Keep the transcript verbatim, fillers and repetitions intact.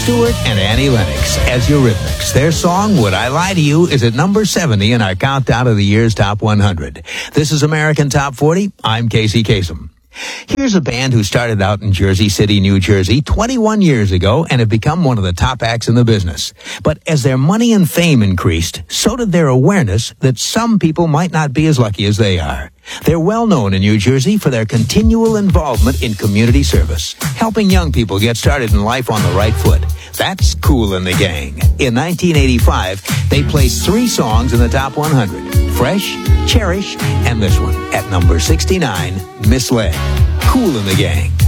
Stewart and Annie Lennox as Eurythmics. Their song, Would I Lie to You, is at number seventy in our countdown of the year's top one hundred. This is American Top forty. I'm Casey Kasem. Here's a band who started out in Jersey City, New Jersey, twenty-one years ago and have become one of the top acts in the business. But as their money and fame increased, so did their awareness that some people might not be as lucky as they are. They're well known in New Jersey for their continual involvement in community service, helping young people get started in life on the right foot. That's Kool and the Gang. In nineteen eighty-five, they placed three songs in the top one hundred. Fresh, Cherish, and this one at number sixty-nine, Misled. Kool and the Gang.